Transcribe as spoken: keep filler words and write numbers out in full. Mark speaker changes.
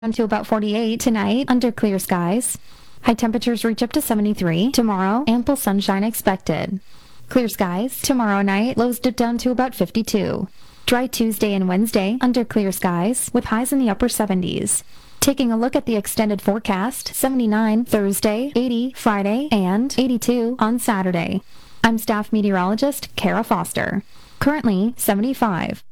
Speaker 1: Down to about forty-eight tonight under clear skies. High temperatures reach up to seventy-three. Tomorrow, ample sunshine expected. Clear skies. Tomorrow night, lows dip down to about fifty-two. Dry Tuesday and Wednesday under clear skies with highs in the upper seventies. Taking a look at the extended forecast, seventy-nine Thursday, eighty Friday, and eighty-two on Saturday. I'm staff meteorologist Kara Foster. Currently seventy-five.